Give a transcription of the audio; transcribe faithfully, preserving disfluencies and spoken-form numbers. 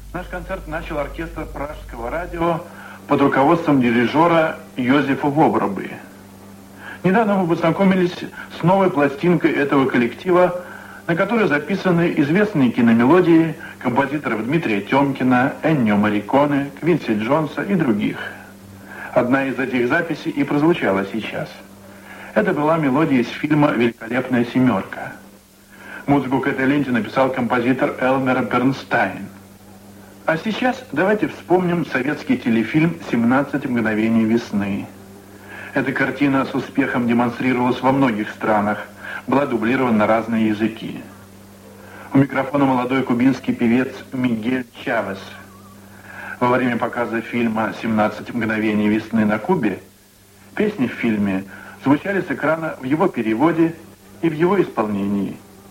Наш концерт начал оркестр Пражского радио под руководством дирижера Йозефа Вобробы. Недавно мы познакомились с новой пластинкой этого коллектива, на которой записаны известные киномелодии композиторов Дмитрия Тёмкина, Эннио Морриконе, Квинси Джонса и других. Одна из этих записей и прозвучала сейчас. Это была мелодия из фильма «Великолепная семерка». Музыку к этой ленте написал композитор Элмер Бернстайн. А сейчас давайте вспомним советский телефильм «семнадцать мгновений весны». Эта картина с успехом демонстрировалась во многих странах, была дублирована на разные языки. У микрофона молодой кубинский певец Мигель Чавес. Во время показа фильма «семнадцать мгновений весны» на Кубе песни в фильме звучали с экрана в его переводе и в его исполнении.